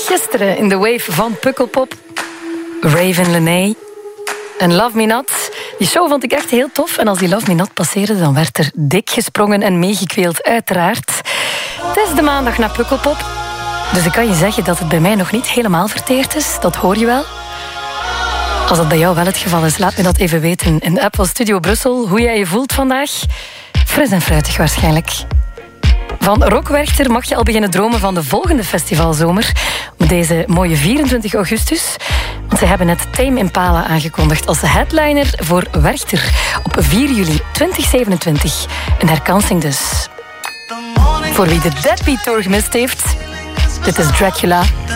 Gisteren in de wave van Pukkelpop. Raven Lené en Love Me Not. Die show vond ik echt heel tof. En als die Love Me Not passeerde, dan werd er dik gesprongen en meegekweeld, uiteraard. Het is de maandag na Pukkelpop. Dus ik kan je zeggen dat het bij mij nog niet helemaal verteerd is. Dat hoor je wel. Als dat bij jou wel het geval is, laat me dat even weten in de app van Studio Brussel. Hoe jij je voelt vandaag. Fris en fruitig waarschijnlijk. Van Rock Werchter mag je al beginnen dromen van de volgende festivalzomer. Op deze mooie 24 augustus. Want ze hebben net Tame Impala aangekondigd als headliner voor Werchter. Op 4 juli 2027. Een herkansing dus. Voor wie de Deadbeat Tour gemist heeft. Dit is Dracula.